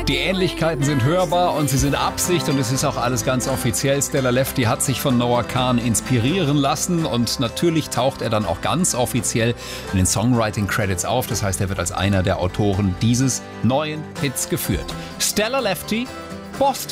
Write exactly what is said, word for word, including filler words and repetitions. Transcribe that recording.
Die Ähnlichkeiten sind hörbar und sie sind Absicht und es ist auch alles ganz offiziell. Stella Lefty hat sich von Noah Kahan inspirieren lassen und natürlich taucht er dann auch ganz offiziell in den Songwriting-Credits auf. Das heißt, er wird als einer der Autoren dieses neuen Hits geführt. Stella Lefty, Boss